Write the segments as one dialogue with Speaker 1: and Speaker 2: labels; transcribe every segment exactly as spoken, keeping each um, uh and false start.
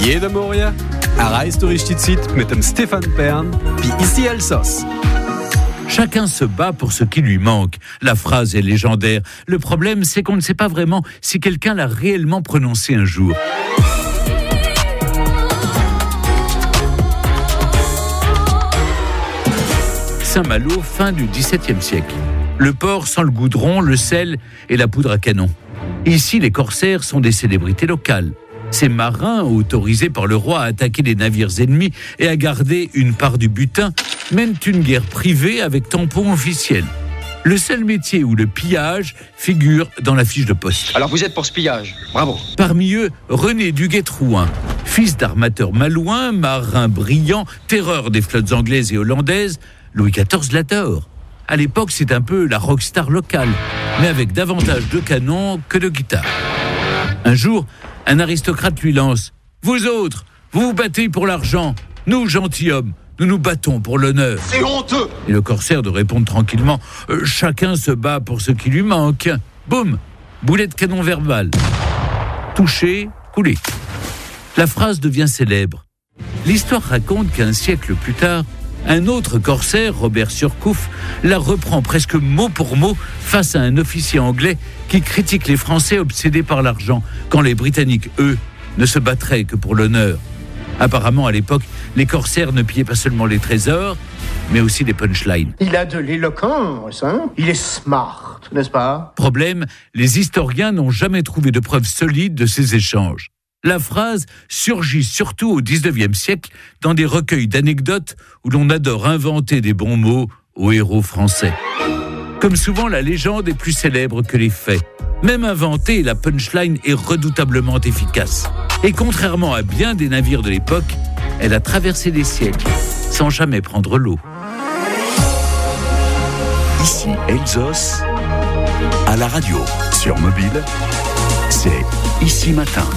Speaker 1: Jede Moria, erreichst du richtig Zeit mit dem Stefan Bern, wie Ici Elsass.
Speaker 2: Chacun se bat pour ce qui lui manque. La phrase est légendaire. Le problème, c'est qu'on ne sait pas vraiment si quelqu'un l'a réellement prononcée un jour. Saint-Malo, fin du dix-septième siècle. Le port sans le goudron, le sel et la poudre à canon. Ici, les corsaires sont des célébrités locales. Ces marins, autorisés par le roi à attaquer les navires ennemis et à garder une part du butin, mènent une guerre privée avec tampon officiel. Le seul métier où le pillage figure dans la fiche de poste.
Speaker 3: Alors vous êtes pour ce pillage, bravo.
Speaker 2: Parmi eux, René Duguay-Trouin, fils d'armateur malouin, marin brillant, terreur des flottes anglaises et hollandaises, Louis quatorze l'adore. À l'époque, c'est un peu la rockstar locale, mais avec davantage de canons que de guitares. Un jour, un aristocrate lui lance « Vous autres, vous vous battez pour l'argent. Nous, gentilshommes, nous nous battons pour l'honneur. »
Speaker 3: C'est honteux.
Speaker 2: Et le corsaire de répondre tranquillement euh, « Chacun se bat pour ce qui lui manque. » Boum, boulet de canon verbal. Touché, coulé. La phrase devient célèbre. L'histoire raconte qu'un siècle plus tard, un autre corsaire, Robert Surcouf, la reprend presque mot pour mot face à un officier anglais qui critique les Français obsédés par l'argent, quand les Britanniques, eux, ne se battraient que pour l'honneur. Apparemment, à l'époque, les corsaires ne pillaient pas seulement les trésors, mais aussi les punchlines.
Speaker 4: Il a de l'éloquence, hein ? Il est smart, n'est-ce pas ?
Speaker 2: Problème, les historiens n'ont jamais trouvé de preuves solides de ces échanges. La phrase surgit surtout au dix-neuvième siècle dans des recueils d'anecdotes où l'on adore inventer des bons mots aux héros français. Comme souvent, la légende est plus célèbre que les faits. Même inventée, la punchline est redoutablement efficace. Et contrairement à bien des navires de l'époque, elle a traversé les siècles sans jamais prendre l'eau.
Speaker 5: Ici Elsass, à la radio, sur mobile, c'est Ici Matin.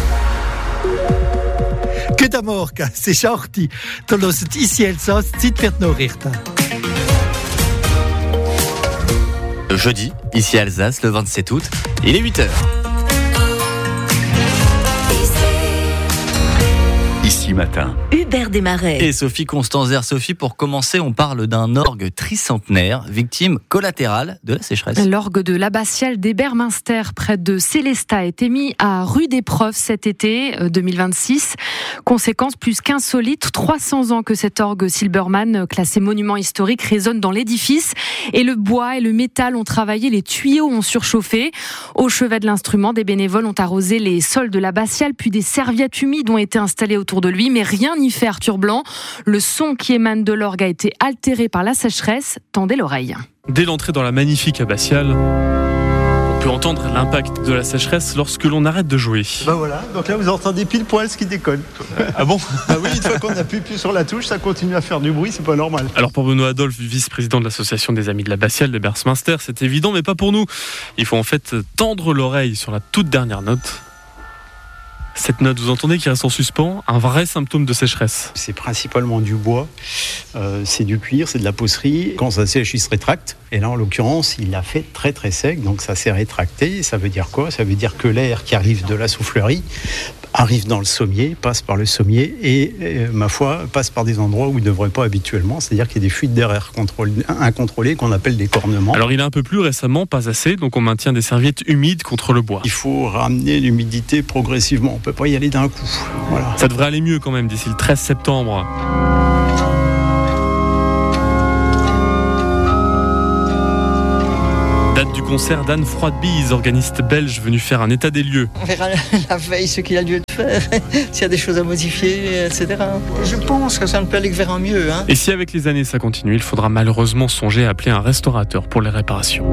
Speaker 6: Guten Morgen, es ist acht Uhr. Du hörst Ici Elsass, Zeit für die Nachrichten.
Speaker 7: Jeudi, ici à Alsace, le vingt-sept août, il est huit heures.
Speaker 5: Ici Matin.
Speaker 8: Hubert Desmarais.
Speaker 7: Et Sophie Constanzer. Sophie, pour commencer, on parle d'un orgue tricentenaire, victime collatérale de la sécheresse.
Speaker 9: L'orgue de l'abbatiale d'Eberminster, près de Célestat, a été mis à rude épreuve cet été deux mille vingt-six. Conséquence plus qu'insolite, trois cents ans que cet orgue Silbermann, classé monument historique, résonne dans l'édifice. Et le bois et le métal ont travaillé, les tuyaux ont surchauffé. Au chevet de l'instrument, des bénévoles ont arrosé les sols de l'abbatiale, puis des serviettes humides ont été installées autour de lui, mais rien n'y fait Arthur Blanc. Le son qui émane de l'orgue a été altéré par la sécheresse. Tendez l'oreille.
Speaker 10: Dès l'entrée dans la magnifique abbatiale, on peut entendre l'impact de la sécheresse lorsque l'on arrête de jouer.
Speaker 11: Ben voilà, donc là vous entendez pile poil ce qui déconne. Ah bon? Ah oui, une fois qu'on appuie plus sur la touche, ça continue à faire du bruit, c'est pas normal.
Speaker 10: Alors pour Benoît Adolphe, vice-président de l'association des Amis de l'abbatiale d'Eberminster, c'est évident, mais pas pour nous. Il faut en fait tendre l'oreille sur la toute dernière note. Cette note, vous entendez, qui reste en suspens, un vrai symptôme de sécheresse.
Speaker 11: C'est principalement du bois, euh, c'est du cuir, c'est de la pocerie. Quand ça sèche, il se rétracte. Et là, en l'occurrence, il l'a fait très très sec, donc ça s'est rétracté. Ça veut dire quoi? Ça veut dire que l'air qui arrive de la soufflerie arrive dans le sommier, passe par le sommier et, euh, ma foi, passe par des endroits où il ne devrait pas habituellement. C'est-à-dire qu'il y a des fuites d'air incontrôlées qu'on appelle des cornements.
Speaker 10: Alors il a un peu plu récemment, pas assez, donc on maintient des serviettes humides contre le bois.
Speaker 11: Il faut ramener l'humidité progressivement, on ne peut pas y aller d'un coup. Voilà.
Speaker 10: Ça devrait aller mieux quand même d'ici le treize septembre. Date du concert d'Anne Froidebise, organiste belge venu faire un état des lieux.
Speaker 12: On verra la veille ce qu'il a lieu de faire, s'il y a des choses à modifier, et cetera. Je pense que ça ne peut aller que vers un mieux. Hein.
Speaker 10: Et si avec les années ça continue, il faudra malheureusement songer à appeler un restaurateur pour les réparations.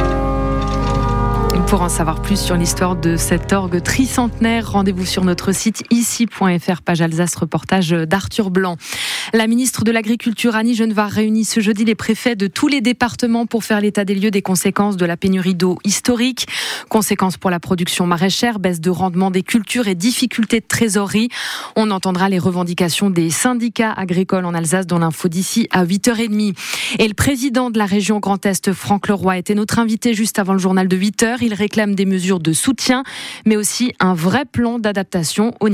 Speaker 9: Pour en savoir plus sur l'histoire de cet orgue tricentenaire, rendez-vous sur notre site ici point f r, page Alsace, reportage d'Arthur Blanc. La ministre de l'Agriculture, Annie Genevard, réunit ce jeudi les préfets de tous les départements pour faire l'état des lieux des conséquences de la pénurie d'eau historique. Conséquences pour la production maraîchère, baisse de rendement des cultures et difficultés de trésorerie. On entendra les revendications des syndicats agricoles en Alsace dans l'info d'ici à huit heures trente. Et le président de la région Grand Est, Franck Leroy, était notre invité juste avant le journal de huit heures. Il réclame des mesures de soutien, mais aussi un vrai plan d'adaptation au niveau,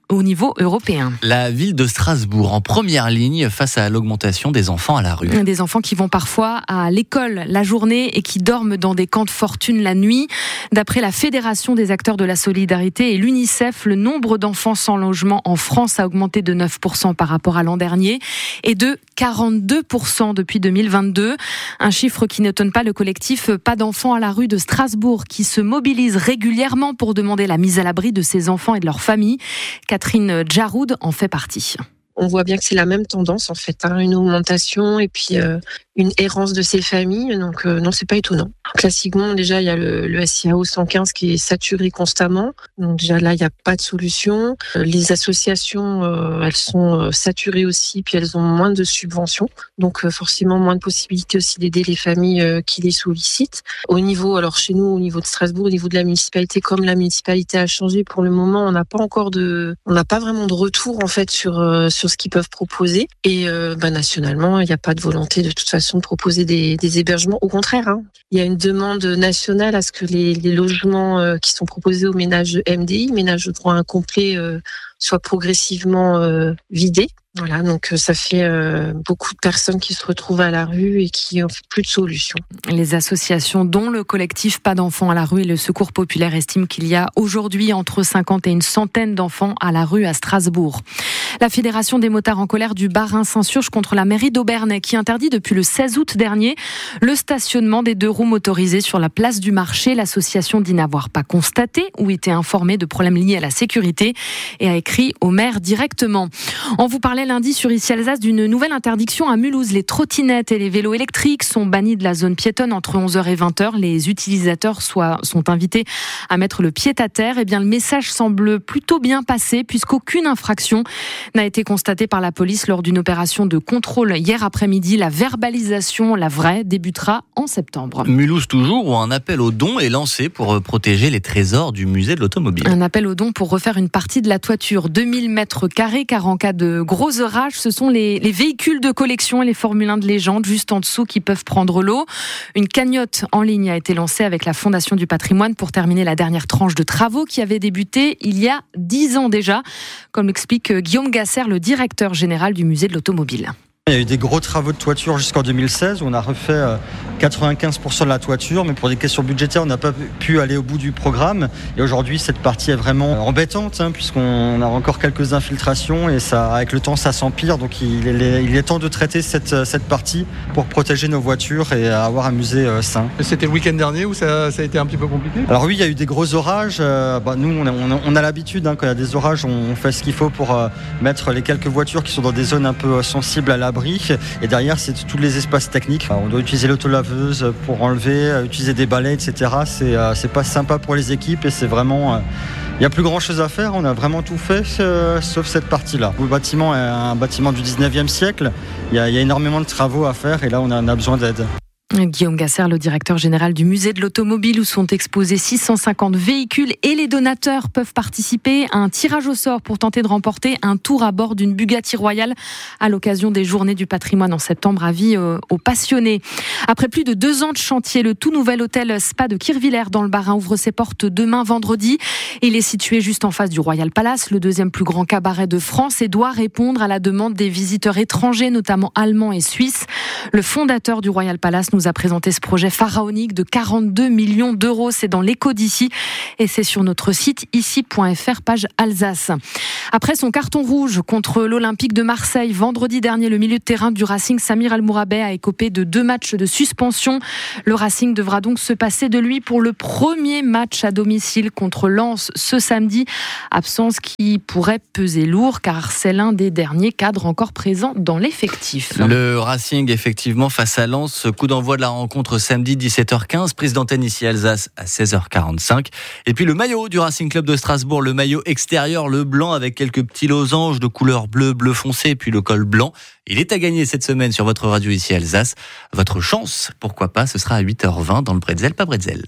Speaker 9: au niveau européen.
Speaker 7: La ville de Strasbourg en première ligne face à l'augmentation des enfants à la rue.
Speaker 9: Des enfants qui vont parfois à l'école la journée et qui dorment dans des camps de fortune la nuit. D'après la Fédération des acteurs de la solidarité et l'UNICEF, le nombre d'enfants sans logement en France a augmenté de neuf pour cent par rapport à l'an dernier et de quarante-deux pour cent depuis deux mille vingt-deux. Un chiffre qui n'étonne pas le collectif Pas d'enfants à la rue de Strasbourg qui se mobilise régulièrement pour demander la mise à l'abri de ces enfants et de leurs familles. Catherine Djaroud en fait partie.
Speaker 8: On voit bien que c'est la même tendance en fait, hein, une augmentation et puis euh, une errance de ces familles. Donc euh, non, c'est pas étonnant. Classiquement, déjà il y a le, le S I A O cent quinze qui est saturé constamment. Donc déjà là, il n'y a pas de solution. Euh, les associations, euh, elles sont euh, saturées aussi, puis elles ont moins de subventions. Donc euh, forcément moins de possibilités aussi d'aider les familles euh, qui les sollicitent. Au niveau, alors chez nous, au niveau de Strasbourg, au niveau de la municipalité, comme la municipalité a changé pour le moment, on n'a pas encore de, on n'a pas vraiment de retour en fait sur euh, sur ce qu'ils peuvent proposer. Et euh, bah, nationalement, il n'y a pas de volonté de toute façon de proposer des, des hébergements. Au contraire, hein, il y a une demande nationale à ce que les, les logements euh, qui sont proposés aux ménages M D I, ménages de droit incomplet, euh, soient progressivement euh, vidés. Voilà, donc ça fait euh, beaucoup de personnes qui se retrouvent à la rue et qui n'ont plus de solution.
Speaker 9: Les associations, dont le collectif Pas d'enfants à la rue et le Secours populaire, estiment qu'il y a aujourd'hui entre cinquante et une centaine d'enfants à la rue à Strasbourg. La Fédération des motards en colère du Bas-Rhin s'insurge contre la mairie d'Aubernais qui interdit depuis le seize août dernier le stationnement des deux roues motorisées sur la place du marché. L'association dit n'avoir pas constaté ou été informée de problèmes liés à la sécurité et a écrit au maire directement. On vous parlait lundi sur Ici Alsace d'une nouvelle interdiction à Mulhouse. Les trottinettes et les vélos électriques sont bannis de la zone piétonne entre onze heures et vingt heures. Les utilisateurs soient, sont invités à mettre le pied à terre. Eh bien, le message semble plutôt bien passé puisqu'aucune infraction n'a été constatée par la police lors d'une opération de contrôle hier après-midi. La verbalisation, la vraie, débutera en septembre.
Speaker 7: Mulhouse toujours, où un appel aux dons est lancé pour protéger les trésors du musée de l'automobile.
Speaker 9: Un appel aux dons pour refaire une partie de la toiture, deux mille mètres carrés, car en cas de gros orages, ce sont les, les véhicules de collection et les Formule un de légende juste en dessous qui peuvent prendre l'eau. Une cagnotte en ligne a été lancée avec la Fondation du patrimoine pour terminer la dernière tranche de travaux qui avait débuté il y a dix ans déjà, comme l'explique Guillaume Gasser, le directeur général du musée de l'automobile.
Speaker 13: Il y a eu des gros travaux de toiture jusqu'en deux mille seize où on a refait quatre-vingt-quinze pour cent de la toiture, mais pour des questions budgétaires, on n'a pas pu aller au bout du programme. Et aujourd'hui, cette partie est vraiment embêtante, hein, puisqu'on a encore quelques infiltrations et ça, avec le temps, ça s'empire. Donc il est, il est temps de traiter cette, cette partie pour protéger nos voitures et avoir un musée euh, sain.
Speaker 14: C'était le week-end dernier où ça, ça a été un petit peu compliqué ?
Speaker 13: Alors oui, il y a eu des gros orages. Euh, bah, nous, on a, on a, on a l'habitude, hein, quand il y a des orages, on fait ce qu'il faut pour euh, mettre les quelques voitures qui sont dans des zones un peu sensibles à l'abri. Et derrière, c'est tous les espaces techniques. On doit utiliser l'autolaveuse pour enlever, utiliser des balais, et cetera. C'est, euh, c'est pas sympa pour les équipes et c'est vraiment... Euh, il n'y a plus grand chose à faire, on a vraiment tout fait, euh, sauf cette partie-là. Le bâtiment est un bâtiment du dix-neuvième siècle. Il y a, il y a énormément de travaux à faire et là, on a, on a besoin d'aide.
Speaker 9: Guillaume Gasser, le directeur général du musée de l'automobile où sont exposés six cent cinquante véhicules et les donateurs peuvent participer à un tirage au sort pour tenter de remporter un tour à bord d'une Bugatti Royale à l'occasion des Journées du patrimoine en septembre. Avis aux passionnés. Après plus de deux ans de chantier, le tout nouvel hôtel Spa de Kirchwiller dans le Bas-Rhin ouvre ses portes demain vendredi. Il est situé juste en face du Royal Palace, le deuxième plus grand cabaret de France, et doit répondre à la demande des visiteurs étrangers, notamment allemands et suisses. Le fondateur du Royal Palace nous a présenté ce projet pharaonique de quarante-deux millions d'euros. C'est dans l'écho d'ici et c'est sur notre site ici point f r, page Alsace. Après son carton rouge contre l'Olympique de Marseille, vendredi dernier, le milieu de terrain du Racing, Samir El-Mourabet, a écopé de deux matchs de suspension. Le Racing devra donc se passer de lui pour le premier match à domicile contre Lens ce samedi. Absence qui pourrait peser lourd car c'est l'un des derniers cadres encore présents dans l'effectif.
Speaker 7: Le Racing, effectivement, face à Lens, coup d'envoi de la rencontre samedi dix-sept heures quinze, prise d'antenne ici Alsace à seize heures quarante-cinq. Et puis le maillot du Racing Club de Strasbourg, le maillot extérieur, le blanc avec quelques petits losanges de couleur bleu, bleu foncé et puis le col blanc. Il est à gagner cette semaine sur votre radio ici Alsace. Votre chance, pourquoi pas, ce sera à huit heures vingt dans le Bretzel, pas Bretzel.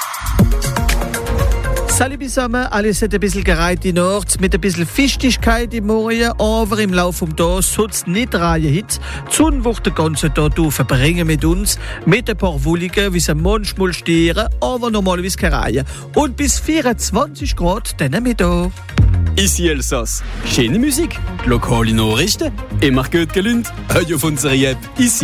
Speaker 6: Salut zusammen, alles hat ein bisschen gereiht in Ort, mit ein bisschen Fichtigkeit im Morgen, aber im Laufe des Tages soll es nicht reihen. Die Sonne wird den ganzen Tag verbringen mit uns, mit ein paar Wolken, wie sie manchmal stieren, aber normalerweise keine Reihe. Und bis vierundzwanzig Grad dann Mittag.
Speaker 1: Ici Elsass. Schöne Musik, lokale Nachrichten, immer gut gelünnt, Radio von Ici.